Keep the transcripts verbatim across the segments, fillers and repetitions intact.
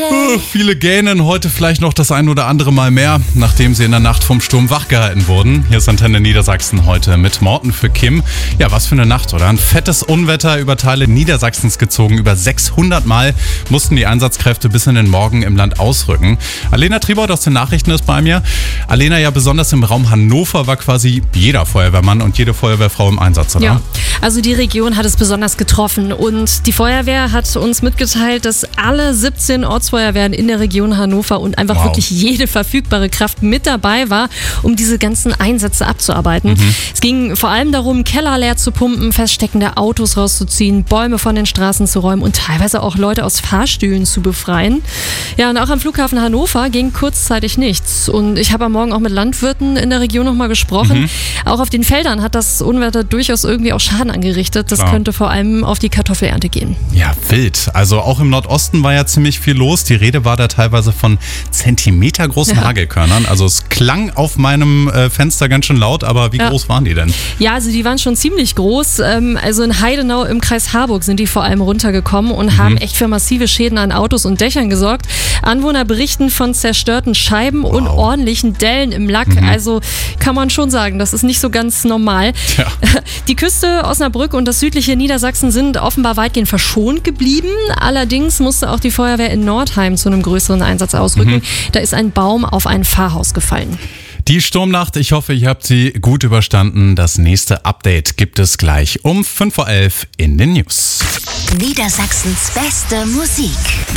Uh, viele gähnen heute vielleicht noch das ein oder andere Mal mehr, nachdem sie in der Nacht vom Sturm wachgehalten wurden. Hier ist Antenne Niedersachsen heute mit Morten für Kim. Ja, was für eine Nacht, oder? Ein fettes Unwetter über Teile Niedersachsens gezogen. Über sechshundert Mal mussten die Einsatzkräfte bis in den Morgen im Land ausrücken. Alena Triebold aus den Nachrichten ist bei mir. Alena, ja, besonders im Raum Hannover war quasi jeder Feuerwehrmann und jede Feuerwehrfrau im Einsatz, oder? Ja, also die Region hat es besonders getroffen und die Feuerwehr hat uns mitgeteilt, dass alle siebzehn Ortsfeuerwehren in der Region Hannover und einfach Wow. wirklich jede verfügbare Kraft mit dabei war, um diese ganzen Einsätze abzuarbeiten. Mhm. Es ging vor allem darum, Keller leer zu pumpen, feststeckende Autos rauszuziehen, Bäume von den Straßen zu räumen und teilweise auch Leute aus Fahrstühlen zu befreien. Ja, und auch am Flughafen Hannover ging kurzzeitig nichts. Und ich habe am Morgen auch mit Landwirten in der Region nochmal gesprochen. Mhm. Auch auf den Feldern hat das Unwetter durchaus irgendwie auch Schaden angerichtet. Das Klar. könnte vor allem auf die Kartoffelernte gehen. Ja, wild. Also auch im Nordosten war ja ziemlich viel los. Die Rede war da teilweise von zentimetergroßen Ja. Hagelkörnern. Also es klang auf meinem äh, Fenster ganz schön laut, aber wie Ja. groß waren die denn? Ja, also die waren schon ziemlich groß. Ähm, also in Heidenau im Kreis Harburg sind die vor allem runtergekommen und Mhm. haben echt für massive Schäden an Autos und Dächern gesorgt. Anwohner berichten von zerstörten Scheiben Wow. und ordentlichen Dellen im Lack. Mhm. Also kann man schon sagen, das ist nicht so ganz normal. Ja. Die Küste Osnabrück und das südliche Niedersachsen sind offenbar weitgehend verschont geblieben. Allerdings musste auch die Feuerwehr in Nordheim zu einem größeren Einsatz ausrücken. Mhm. Da ist ein Baum auf ein Pfarrhaus gefallen. Die Sturmnacht, ich hoffe, ihr habt sie gut überstanden. Das nächste Update gibt es gleich um fünf vor elf in den News. Niedersachsens beste Musik.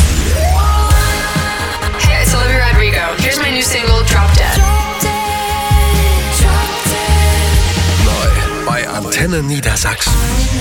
Hey, it's Olivia Rodrigo. Here's my new single, Drop Dead. Neu bei Antenne Niedersachsen.